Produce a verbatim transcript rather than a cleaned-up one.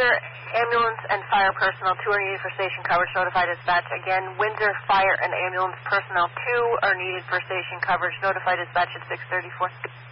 Windsor ambulance and fire personnel two are needed for station coverage. Notify dispatch. Again, Windsor fire and ambulance personnel two are needed for station coverage. Notify dispatch at six thirty-four.